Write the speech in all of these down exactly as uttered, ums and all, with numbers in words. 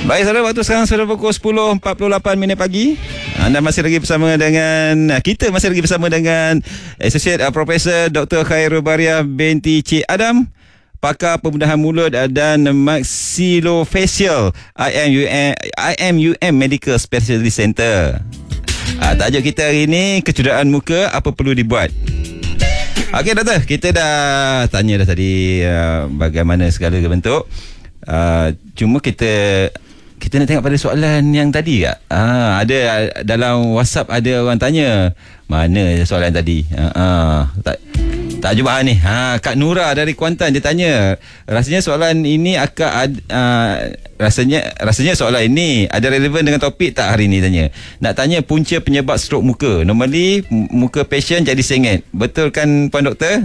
Baik, saudara, waktu sekarang sudah pukul sepuluh empat puluh lapan minit pagi. Anda masih lagi bersama dengan Kita masih lagi bersama dengan Associate Profesor Doktor Khairul Bariah binti Cik Adam, pakar pembedahan mulut dan maxillofacial I M U M, I M U M Medical Specialist Center. Ah, tajuk kita hari ini, kecederaan muka, apa perlu dibuat? Okey, doktor, kita dah tanya dah tadi uh, bagaimana segala bentuk. Uh, cuma kita kita nak tengok pada soalan yang tadi tak? Ah, ada dalam WhatsApp ada orang tanya, mana soalan tadi? Ah, ah, tak tak jumpa ni. Ha, Kak Nura dari Kuantan dia tanya, rasanya soalan ini akan uh, rasanya rasanya soalan ini ada relevan dengan topik tak hari ni, tanya. Nak tanya punca penyebab strok muka. Normally muka pasien jadi sengit. Betul kan Puan Doktor?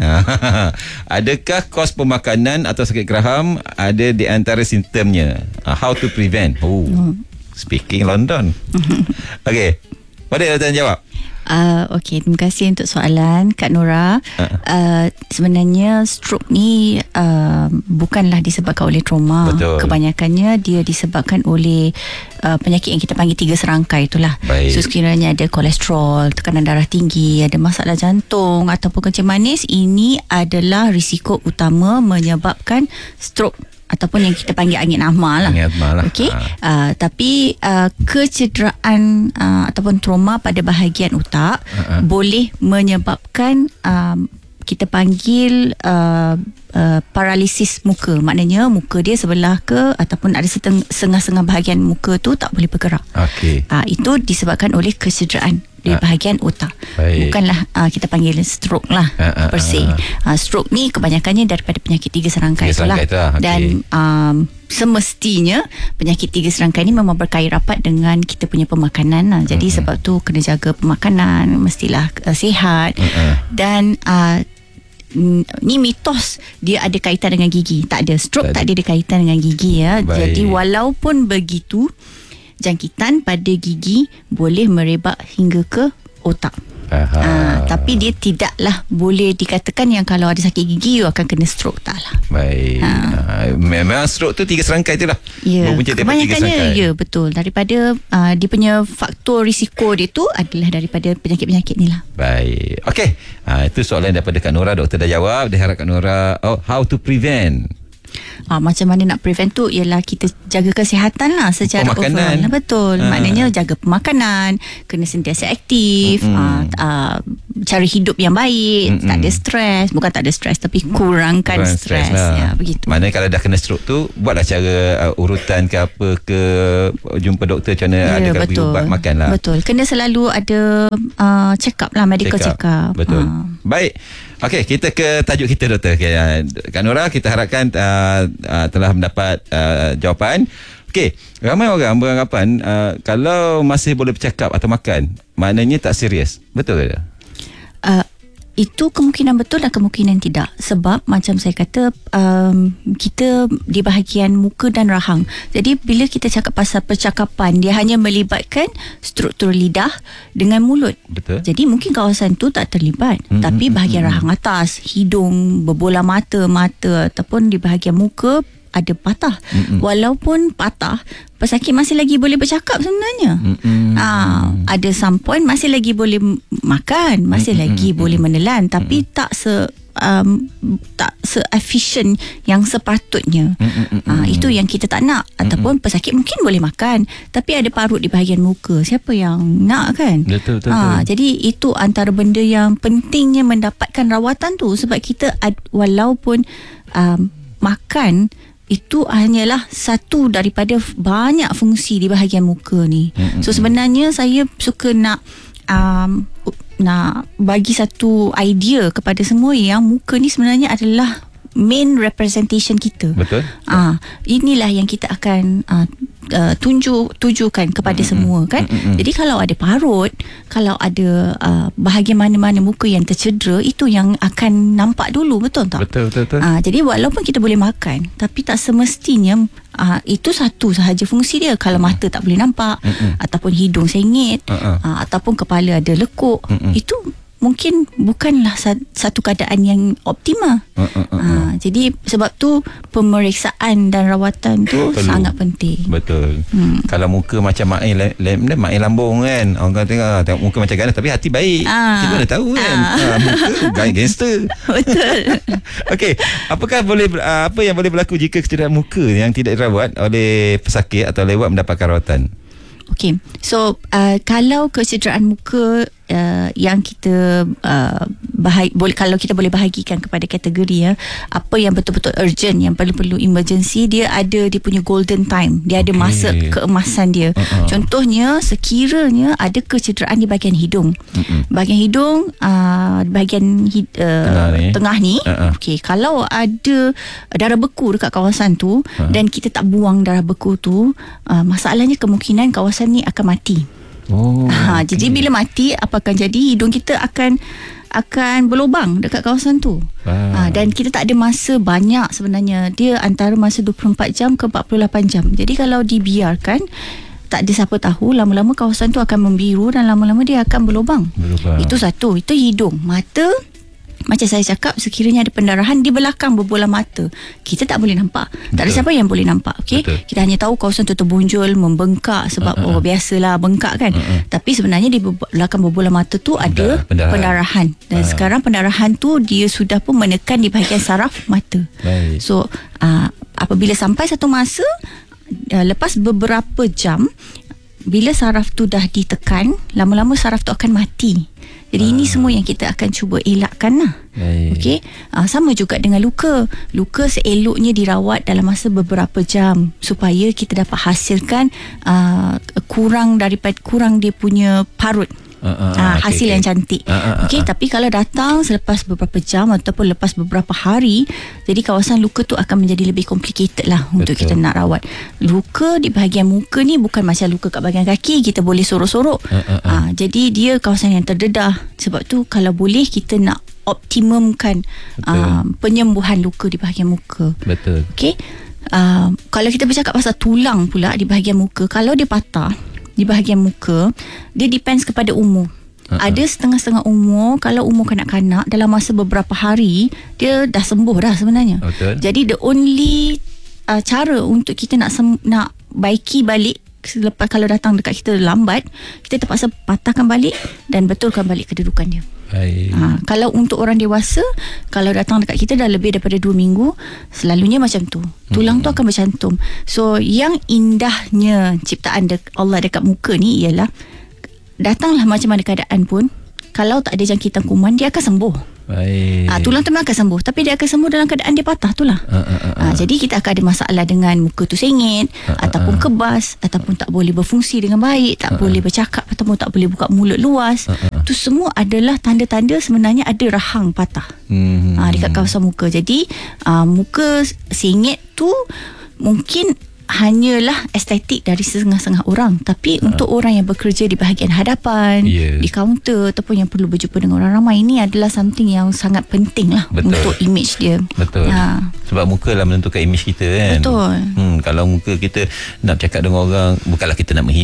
Adakah kos pemakanan atau sakit geraham ada di antara simptomnya? Uh, how to prevent? Oh, speaking London. Okey. Boleh Doktor jawab? Uh, Okey, terima kasih untuk soalan Kak Nora. Uh. Uh, sebenarnya stroke ni uh, bukanlah disebabkan oleh trauma. Betul. Kebanyakannya dia disebabkan oleh uh, penyakit yang kita panggil tiga serangkai itulah. Baik. So sekiranya ada kolesterol, tekanan darah tinggi, ada masalah jantung ataupun kencing manis, ini adalah risiko utama menyebabkan stroke ataupun yang kita panggil angin ahmar lah. Angin ahmar lah. Okey. Ha. Uh, tapi uh, kecederaan uh, ataupun trauma pada bahagian otak uh-huh. boleh menyebabkan um, kita panggil uh, uh, paralisis muka. Maknanya muka dia sebelah ke ataupun ada seteng- setengah-setengah bahagian muka tu tak boleh bergerak. Okey. Uh, itu disebabkan oleh kecederaan di bahagian otak. Baik. Bukanlah uh, kita panggil stroke lah uh, uh, per se. Uh, stroke ni kebanyakannya daripada penyakit tiga serangkai itulah. Okay. Dan um, semestinya penyakit tiga serangkai ni memang berkait rapat dengan kita punya pemakanan lah. Jadi uh-huh. sebab tu kena jaga pemakanan, mestilah uh, sihat. Uh-huh. Dan uh, ni mitos dia ada kaitan dengan gigi. Tak ada. Stroke tak, tak ada kaitan dengan gigi ya. Baik. Jadi walaupun begitu, jangkitan pada gigi boleh merebak hingga ke otak. Aa, tapi dia tidaklah boleh dikatakan yang kalau ada sakit gigi you akan kena stroke, taklah. Baik. Ha. Memang stroke tu tiga serangkai tu lah. Ya, kebanyakannya ya, betul. Daripada uh, dia punya faktor risiko dia tu adalah daripada penyakit-penyakit ni lah. Baik. Okey. Ha, itu soalan daripada Kak Nora. Doktor dah jawab. Dia harap Kak Nora, oh, how to prevent. Ah, macam mana nak prevent tu ialah kita jaga kesihatan lah secara pemakanan. overall. Betul. Ah. Maknanya jaga pemakanan, kena sentiasa aktif, ah, ah, cara hidup yang baik, Mm-mm. tak ada stres, bukan tak ada stres tapi kurangkan Kurang stres lah. ya, begitu. Maknanya kalau dah kena stroke tu, buatlah cara uh, urutan ke apa ke, jumpa doktor macam mana, ya, ada kat ubat makan lah. Betul. Kena selalu ada uh, check up lah, medical check up. Check up. Betul. Ah. Baik. Okey, kita ke tajuk kita, Doktor. Okay, Kak Nora, kita harapkan uh, uh, telah mendapat uh, jawapan. Okey, ramai orang beranggapan uh, kalau masih boleh bercakap atau makan, maknanya tak serius. Betul ke? Uh, itu kemungkinan betul dan kemungkinan tidak. Sebab macam saya kata, um, kita di bahagian muka dan rahang. Jadi bila kita cakap pasal percakapan, dia hanya melibatkan struktur lidah dengan mulut. Betul. Jadi mungkin kawasan tu tak terlibat. Mm-hmm. Tapi bahagian mm-hmm. rahang atas, hidung, berbola mata, mata ataupun di bahagian muka ada patah. Mm-mm. Walaupun patah, pesakit masih lagi boleh bercakap sebenarnya. Ha, ada some point masih lagi boleh makan, masih Mm-mm. lagi Mm-mm. boleh menelan, tapi Mm-mm. tak se um, tak se-efficient yang sepatutnya. Ha, itu yang kita tak nak. Ataupun pesakit mungkin boleh makan, tapi ada parut di bahagian muka. Siapa yang nak kan? Betul, betul, ha, betul. Jadi itu antara benda yang pentingnya mendapatkan rawatan tu. Sebab kita ad, walaupun um, makan, itu hanyalah satu daripada banyak fungsi di bahagian muka ni. Mm-hmm. So sebenarnya saya suka nak um, nak bagi satu idea kepada semua yang muka ni sebenarnya adalah main representation kita. Betul. Ah, inilah yang kita akan uh, uh, tunjuk tujukan kepada mm-hmm. semua kan. Mm-hmm. Jadi kalau ada parut, kalau ada uh, bahagian mana-mana muka yang tercedera, itu yang akan nampak dulu, betul tak? Betul, betul, betul. Ah, jadi walaupun kita boleh makan, tapi tak semestinya uh, itu satu sahaja fungsi dia. Kalau mm-hmm. mata tak boleh nampak, mm-hmm. ataupun hidung sengit, uh-uh. uh, ataupun kepala ada lekuk, mm-hmm. itu mungkin bukanlah satu keadaan yang optimal. Uh, uh, uh, uh. Ha, jadi sebab tu pemeriksaan dan rawatan tu perlu. Sangat penting. Betul. Hmm. Kalau muka macam mak air, mak air lambung kan, orang kata tengok, tengok muka macam ganas tapi hati baik. Uh. Kita mana tahu kan. Uh. Ha, muka gangster. Betul. Okey, apakah boleh apa yang boleh berlaku jika kecederaan muka yang tidak dirawat oleh pesakit atau lewat mendapatkan rawatan? Okey. So uh, kalau kecederaan muka uh, yang kita uh, bahagi, boleh kalau kita boleh bahagikan kepada kategori ya, apa yang betul-betul urgent, yang perlu-perlu emergency, dia ada dia punya golden time. Dia okay. ada masa keemasan dia. Uh-uh. Contohnya sekiranya ada kecederaan di bahagian hidung. Uh-uh. Bahagian hidung uh, bahagian hid, uh, tengah ni, tengah ni uh-uh. okey, kalau ada darah beku dekat kawasan tu uh-huh. dan kita tak buang darah beku tu, uh, masalahnya kemungkinan kawasan ni akan mati. Oh, ha, okay. Jadi bila mati, apa akan jadi? Hidung kita akan akan berlubang dekat kawasan tu. Ah. Ha, dan kita tak ada masa banyak sebenarnya. Dia antara masa dua puluh empat jam ke empat puluh lapan jam. Jadi kalau dibiarkan, tak ada siapa tahu, lama-lama kawasan tu akan membiru dan lama-lama dia akan berlubang. berlubang. Itu satu. Itu hidung. Mata, macam saya cakap, sekiranya ada pendarahan di belakang berbola mata, kita tak boleh nampak. Betul. Tak ada siapa yang boleh nampak. Okay? Kita hanya tahu kawasan tu terbunjul, membengkak sebab uh-uh. oh biasalah bengkak kan. Uh-uh. Tapi sebenarnya di belakang berbola mata tu ada pendarahan, pendarahan. Dan uh. sekarang pendarahan tu dia sudah pun menekan di bahagian saraf mata. Baik. So uh, apabila sampai satu masa, uh, lepas beberapa jam, bila saraf tu dah ditekan, lama-lama saraf tu akan mati. Jadi ah. ini semua yang kita akan cuba elakkan lah. Okey. Ah, sama juga dengan luka. Luka seeloknya dirawat dalam masa beberapa jam supaya kita dapat hasilkan uh, kurang daripada kurang dia punya parut. Uh, uh, uh, hasil okay, yang okay. cantik. Uh, uh, uh, Okey, uh. tapi kalau datang selepas beberapa jam ataupun lepas beberapa hari, jadi kawasan luka tu akan menjadi lebih complicated lah. Betul. Untuk kita nak rawat. Luka di bahagian muka ni bukan macam luka kat bahagian kaki, kita boleh sorok-sorok. Uh, uh, uh. Uh, jadi dia kawasan yang terdedah. Sebab tu kalau boleh kita nak optimumkan uh, penyembuhan luka di bahagian muka. Betul. Okey. Uh, kalau kita bercakap pasal tulang pula di bahagian muka, kalau dia patah di bahagian muka, dia depends kepada umur. Uh-huh. Ada setengah-setengah umur, kalau umur kanak-kanak, dalam masa beberapa hari dia dah sembuh dah sebenarnya. Betul. Jadi the only uh, cara untuk kita nak sem- nak baiki balik selepas kalau datang dekat kita lambat, kita terpaksa patahkan balik dan betulkan balik kedudukan dia. Ha, kalau untuk orang dewasa, kalau datang dekat kita dah lebih daripada dua minggu, selalunya macam tu. Tulang hmm. tu akan bercantum. So yang indahnya ciptaan de- Allah dekat muka ni ialah, datanglah macam mana keadaan pun, kalau tak ada jangkitan kuman, dia akan sembuh. Baik. Ha, tulang tu memang akan sembuh, tapi dia akan sembuh dalam keadaan dia patah tu lah. Uh, uh, uh, uh. Ha, jadi kita akan ada masalah dengan muka tu sengit, uh, uh, ataupun kebas, ataupun tak boleh berfungsi dengan baik, tak uh, uh. boleh bercakap, ataupun tak boleh buka mulut luas. Uh, uh, uh. Tu semua adalah tanda-tanda sebenarnya ada rahang patah hmm. ha, dekat kawasan muka. Jadi uh, muka sengit tu mungkin hanyalah estetik dari setengah-setengah orang, tapi uh. untuk orang yang bekerja di bahagian hadapan, yes. di kaunter, ataupun yang perlu berjumpa dengan orang ramai, ini adalah something yang sangat penting lah. Betul. Untuk image dia. Betul. Ha. Sebab muka lah menentukan image kita kan. Betul. Hmm, kalau muka kita nak cakap dengan orang, bukanlah kita nak menghina